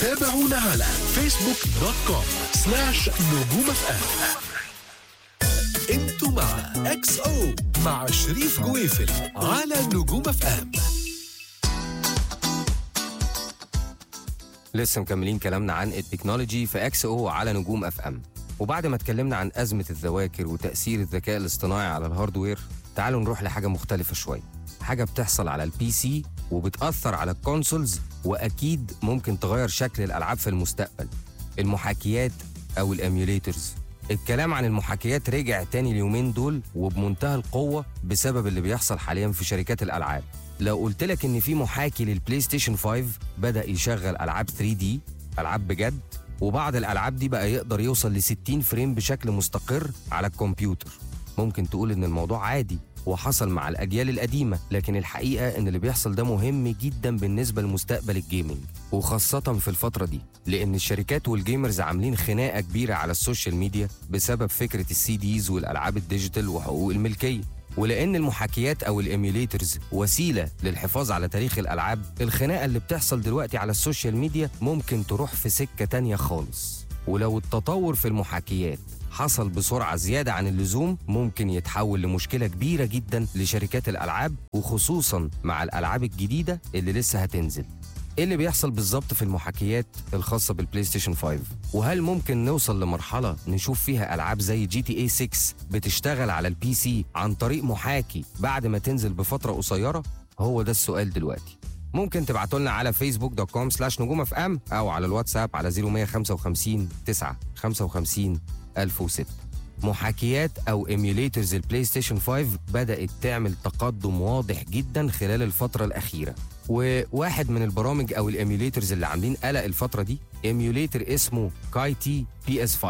تابعونا على facebook.com/نجوم FM. انتوا مع اكس او مع شريف جويفل على نجوم اف ام. لسه مكملين كلامنا عن التكنولوجي في اكس او على نجوم اف ام. وبعد ما اتكلمنا عن أزمة الذواكر وتأثير الذكاء الاصطناعي على الهاردوير، تعالوا نروح لحاجة مختلفة شوية، حاجة بتحصل على البي سي وبتأثر على الكونسولز وأكيد ممكن تغير شكل الألعاب في المستقبل، المحاكيات أو الأميوليترز. الكلام عن المحاكيات رجع تاني اليومين دول وبمنتهى القوة بسبب اللي بيحصل حاليا في شركات الألعاب. لو قلت لك إن في محاكي للبلاي ستيشن 5 بدأ يشغل ألعاب 3D، ألعاب بجد، وبعض الألعاب دي بقى يقدر يوصل ل 60 فريم بشكل مستقر على الكمبيوتر، ممكن تقول إن الموضوع عادي وحصل مع الأجيال القديمة، لكن الحقيقة إن اللي بيحصل ده مهم جدا بالنسبة لمستقبل الجيمنج، وخاصة في الفترة دي، لأن الشركات والجيمرز عاملين خناقة كبيرة على السوشيال ميديا بسبب فكرة السي ديز والألعاب الديجيتال وحقوق الملكية. ولأن المحاكيات أو الإيميوليترز وسيلة للحفاظ على تاريخ الألعاب، الخناقة اللي بتحصل دلوقتي على السوشيال ميديا ممكن تروح في سكة تانية خالص. ولو التطور في المحاكيات حصل بسرعة زيادة عن اللزوم، ممكن يتحول لمشكلة كبيرة جدا لشركات الألعاب، وخصوصا مع الألعاب الجديدة اللي لسه هتنزل. ايه اللي بيحصل بالظبط في المحاكيات الخاصة بالبلاي ستيشن 5؟ وهل ممكن نوصل لمرحلة نشوف فيها ألعاب زي GTA 6 بتشتغل على البي سي عن طريق محاكي بعد ما تنزل بفترة قصيرة؟ هو ده السؤال دلوقتي. ممكن تبعتوا لنا على facebook.com/نجوم اف ام او على الواتساب على 0155 9 55 1006. محاكيات او ايميوليترز البلاي ستيشن 5 بدأت تعمل تقدم واضح جدا خلال الفترة الأخيرة، وواحد من البرامج او الايميوليترز اللي عاملين قلق الفترة دي ايميوليتر اسمه كايتي PS5.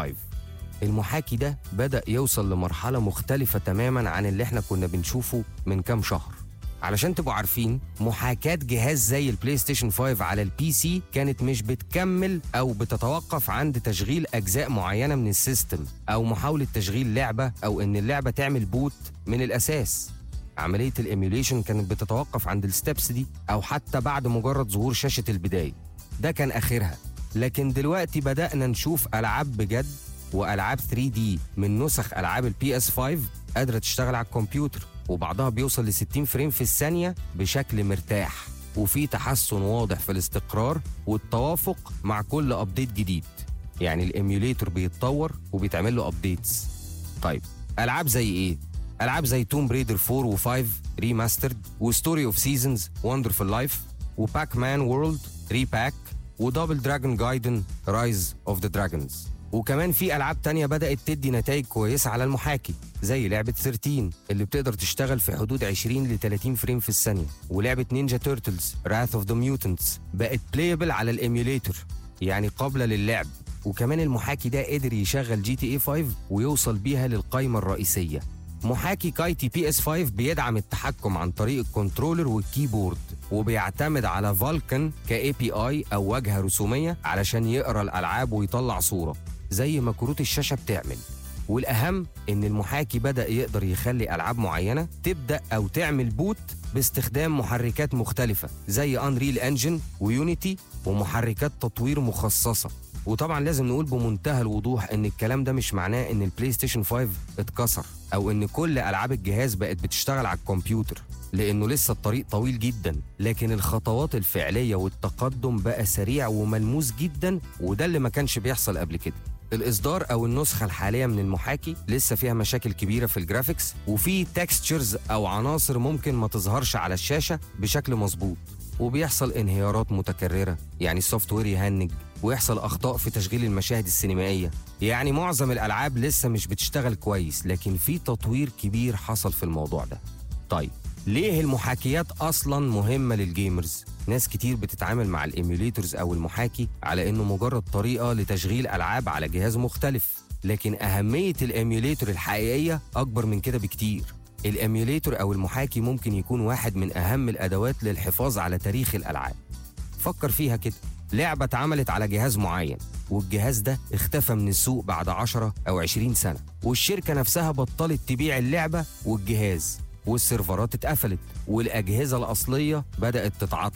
المحاكي ده بدأ يوصل لمرحلة مختلفة تماما عن اللي احنا كنا بنشوفه من كام شهر. علشان تبقوا عارفين، محاكاة جهاز زي البلاي ستيشن 5 على البي سي كانت مش بتكمل أو بتتوقف عند تشغيل أجزاء معينة من السيستم أو محاولة تشغيل لعبة أو إن اللعبة تعمل بوت من الأساس. عملية الإيميوليشن كانت بتتوقف عند الستبس دي أو حتى بعد مجرد ظهور شاشة البداية، ده كان آخرها. لكن دلوقتي بدأنا نشوف ألعاب بجد وألعاب 3D من نسخ ألعاب البي اس 5 قادرة تشتغل على الكمبيوتر، وبعضها بيوصل ل 60 فريم في الثانية بشكل مرتاح، وفي تحسن واضح في الاستقرار والتوافق مع كل أبديت جديد. يعني الإيميوليتر بيتطور وبيتعمل له أبديتس. طيب ألعاب زي إيه؟ ألعاب زي توم بريدر 4 و5 ريماسترد، وستوري اوف سيزونز وندرفul لايف، وباك مان وورلد ريباك، ودبل دراجون جايدن رايز اوف ذا دراجونز. وكمان في ألعاب تانية بدأت تدي نتائج كويسة على المحاكي، زي لعبة 13 اللي بتقدر تشتغل في حدود 20 ل 30 فريم في الثانية، ولعبة نينجا تيرتلز راث اوف ذا ميوتنتس بقت بلايبل على الإيميوليتر، يعني قابلة للعب. وكمان المحاكي ده قدر يشغل GTA 5 ويوصل بيها للقائمة الرئيسية. محاكي كايتي PS5 بيدعم التحكم عن طريق الكنترولر والكيبورد، وبيعتمد على فالكن كAPI أو واجهة رسومية علشان يقرأ الألعاب ويطلع صورة زي ما كروت الشاشة بتعمل. والأهم إن المحاكي بدأ يقدر يخلي ألعاب معينة تبدأ أو تعمل بوت باستخدام محركات مختلفة زي أنريل إنجن ويونيتي ومحركات تطوير مخصصة. وطبعا لازم نقول بمنتهى الوضوح إن الكلام ده مش معناه إن البلاي ستيشن 5 اتكسر أو إن كل ألعاب الجهاز بقت بتشتغل على الكمبيوتر، لأنه لسه الطريق طويل جدا، لكن الخطوات الفعلية والتقدم بقى سريع وملموس جدا، وده اللي ما كانش بيحصل قبل كده. الإصدار أو النسخة الحالية من المحاكي لسه فيها مشاكل كبيرة في الجرافيكس، وفي تكستشرز أو عناصر ممكن ما تظهرش على الشاشة بشكل مظبوط، وبيحصل انهيارات متكررة، يعني السوفت وير يهنج، ويحصل أخطاء في تشغيل المشاهد السينمائية. يعني معظم الألعاب لسه مش بتشتغل كويس، لكن في تطوير كبير حصل في الموضوع ده. طيب ليه المحاكيات أصلاً مهمة للجيمرز؟ ناس كتير بتتعامل مع الإيميوليترز أو المحاكي على إنه مجرد طريقة لتشغيل ألعاب على جهاز مختلف، لكن أهمية الإيميوليتر الحقيقية أكبر من كده بكتير. الإيميوليتر أو المحاكي ممكن يكون واحد من أهم الأدوات للحفاظ على تاريخ الألعاب. فكر فيها كده، لعبة اتعملت على جهاز معين والجهاز ده اختفى من السوق بعد 10 أو 20 سنة، والشركة نفسها بطلت تبيع اللعبة والجهاز، والسيرفرات اتقفلت والأجهزة الأصلية بدأت تتعطل.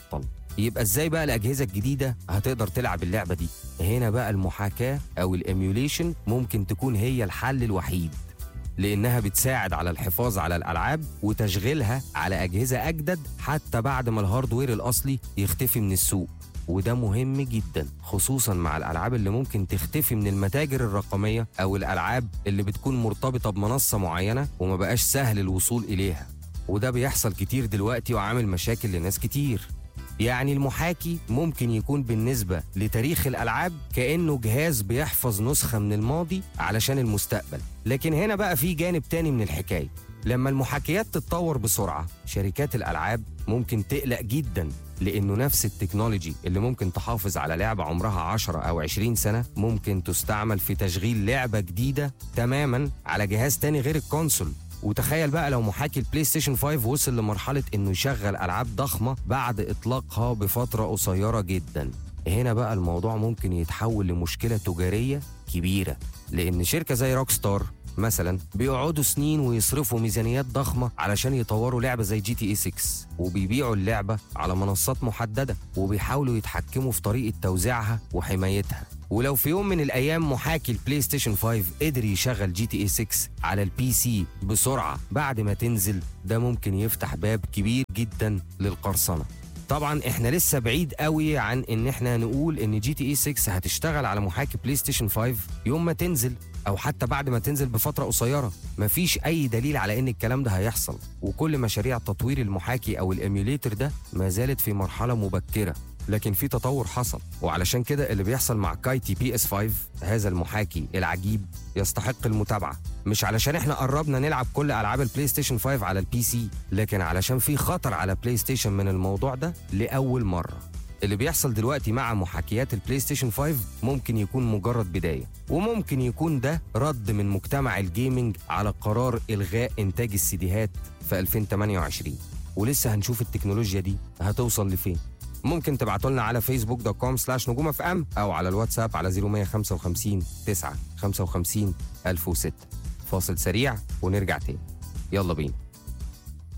يبقى ازاي بقى الأجهزة الجديدة هتقدر تلعب اللعبة دي؟ هنا بقى المحاكاة أو الإيميوليشن ممكن تكون هي الحل الوحيد، لأنها بتساعد على الحفاظ على الألعاب وتشغيلها على أجهزة أجدد حتى بعد ما الهاردوير الأصلي يختفي من السوق. وده مهم جدا خصوصا مع الألعاب اللي ممكن تختفي من المتاجر الرقمية أو الألعاب اللي بتكون مرتبطة بمنصة معينة وما بقاش سهل الوصول إليها. وده بيحصل كتير دلوقتي وعامل مشاكل لناس كتير. يعني المحاكي ممكن يكون بالنسبة لتاريخ الألعاب كأنه جهاز بيحفظ نسخة من الماضي علشان المستقبل. لكن هنا بقى في جانب تاني من الحكاية. لما المحاكيات تتطور بسرعة، شركات الألعاب ممكن تقلق جدا، لأنه نفس التكنولوجي اللي ممكن تحافظ على لعبة عمرها 10 أو 20 سنة ممكن تستعمل في تشغيل لعبة جديدة تماما على جهاز تاني غير الكونسول. وتخيل بقى لو محاكي البلاي ستيشن 5 وصل لمرحلة إنه يشغل ألعاب ضخمة بعد إطلاقها بفترة قصيرة جدا. هنا بقى الموضوع ممكن يتحول لمشكلة تجارية كبيرة، لأن شركة زي روك ستار مثلا بيقعدوا سنين ويصرفوا ميزانيات ضخمة علشان يطوروا لعبة زي GTA 6، وبيبيعوا اللعبة على منصات محددة، وبيحاولوا يتحكموا في طريقة توزيعها وحمايتها. ولو في يوم من الأيام محاكي البلاي ستيشن 5 قدر يشغل GTA 6 على البي سي بسرعة بعد ما تنزل، ده ممكن يفتح باب كبير جدا للقرصنة. طبعا احنا لسه بعيد قوي عن ان احنا نقول ان GTA 6 هتشتغل على محاكي بلاي ستيشن 5 يوم ما تنزل او حتى بعد ما تنزل بفترة قصيرة. مفيش اي دليل على ان الكلام ده هيحصل، وكل مشاريع تطوير المحاكي او الإيميوليتر ده ما زالت في مرحلة مبكرة. لكن في تطور حصل، وعلشان كده اللي بيحصل مع كايتي PS5 هذا المحاكي العجيب يستحق المتابعة، مش علشان احنا قربنا نلعب كل ألعاب البلاي ستيشن 5 على البي سي، لكن علشان في خطر على بلاي ستيشن من الموضوع ده لأول مرة. اللي بيحصل دلوقتي مع محاكيات البلاي ستيشن 5 ممكن يكون مجرد بداية، وممكن يكون ده رد من مجتمع الجيمنج على قرار إلغاء إنتاج السيديهات في 2028. ولسه هنشوف التكنولوجيا دي هتوصل لفين. ممكن تبعتوا لنا على facebook.com/نجوم FM أو على الواتساب على 0155 9 55 1006. فاصل سريع ونرجع تاني، يلا بينا.